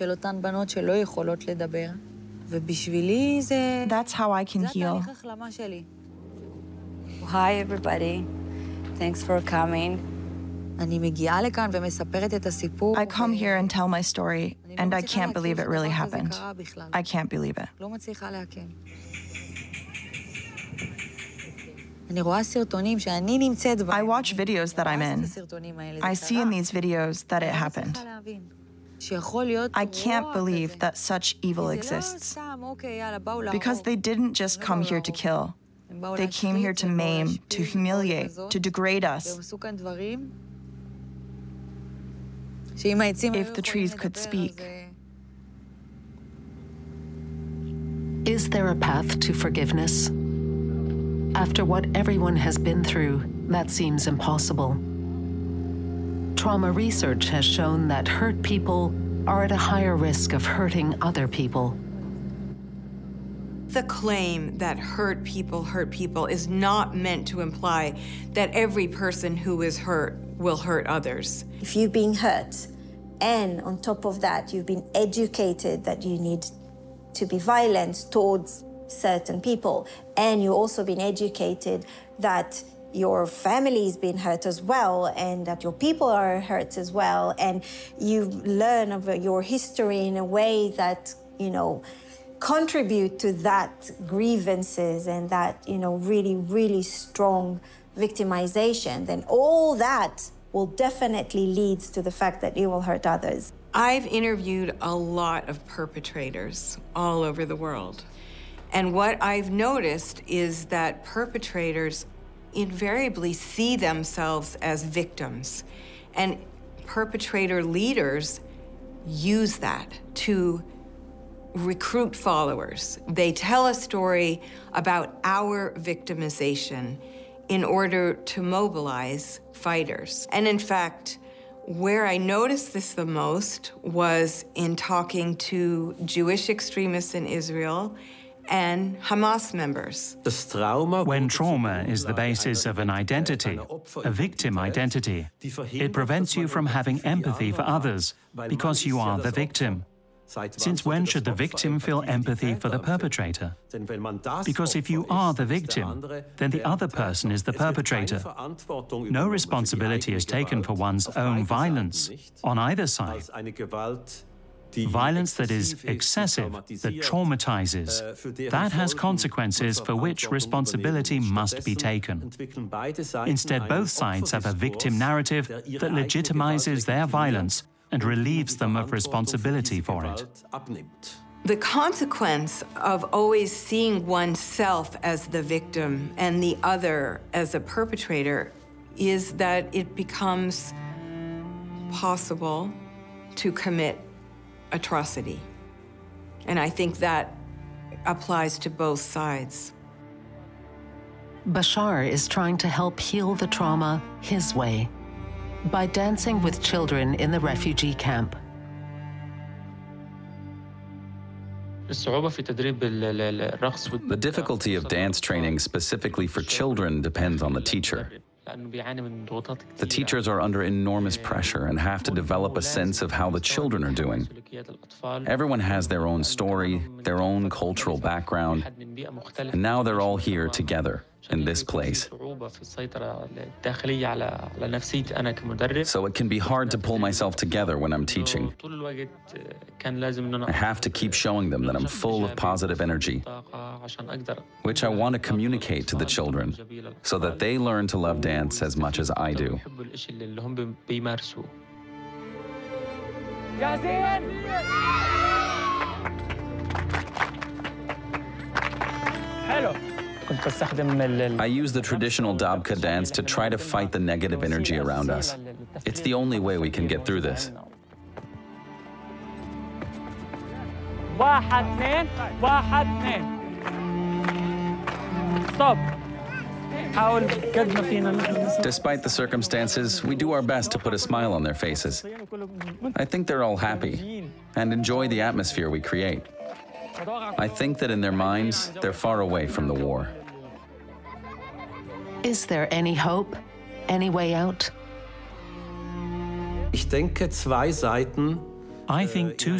של אותן בנות שלא יכולות לדבר. ובשבילי זה... That's how I can זה heal. התהליך החלמה שלי. Hi, everybody. Thanks for coming. אני מגיעה לכאן ומספרת את הסיפור. I come here and tell my story, and I can't believe it really שדבר כזה happened. קרה בכלל. I can't believe it. לא מצליחה לעכל. אני רואה סרטונים שאני נמצאת בהם. I watch videos that I'm in. הסרטונים האלה, I זה see קרה. in these videos that it אני לא happened. מצליחה להבין. שיכול להיות I can't רוע believe כזה. that such evil זה לא exists. סתם, אוקיי, יאללה, באו להרוג. Because they didn't just come here to kill. הם באו They came here להשחית, to הם באו maim, להשפיל, to הם באו humiliate, לבזות, to degrade והם us. עשו כאן דברים שאם העצים היו If the יכולים trees could לדבר, speak. אז... Is there a path to forgiveness? After what everyone has been through, that seems impossible. Trauma research has shown that hurt people are at a higher risk of hurting other people. The claim that hurt people is not meant to imply that every person who is hurt will hurt others. If you've been hurt, and on top of that, you've been educated that you need to be violent towards certain people, and you've also been educated that your family's been hurt as well, and that your people are hurt as well, and you learn of your history in a way that, you know, contribute to that grievances and that, you know, really, really strong victimization, then all that will definitely lead to the fact that you will hurt others. I've interviewed a lot of perpetrators all over the world. And what I've noticed is that perpetrators invariably see themselves as victims. And perpetrator leaders use that to recruit followers. They tell a story about our victimization in order to mobilize fighters. And in fact, where I noticed this the most was in talking to Jewish extremists in Israel and Hamas members. When trauma is the basis of an identity, a victim identity, it prevents you from having empathy for others because you are the victim. Since when should the victim feel empathy for the perpetrator? Because if you are the victim, then the other person is the perpetrator. No responsibility is taken for one's own violence on either side. Violence that is excessive, that traumatizes, that has consequences for which responsibility must be taken. Instead, both sides have a victim narrative that legitimizes their violence and relieves them of responsibility for it. The consequence of always seeing oneself as the victim and the other as a perpetrator is that it becomes possible to commit atrocity. And I think that applies to both sides. Bashar is trying to help heal the trauma his way, by dancing with children in the refugee camp. The difficulty of dance training specifically for children depends on the teacher. The teachers are under enormous pressure and have to develop a sense of how the children are doing. Everyone has their own story, their own cultural background, and now they're all here together in this place. So it can be hard to pull myself together when I'm teaching. I have to keep showing them that I'm full of positive energy, which I want to communicate to the children so that they learn to love dance as much as I do. I use the traditional Dabka dance to try to fight the negative energy around us. It's the only way we can get through this. Stop. Despite the circumstances, we do our best to put a smile on their faces. I think they're all happy and enjoy the atmosphere we create. I think that in their minds, they're far away from the war. Is there any hope? Any way out? I think two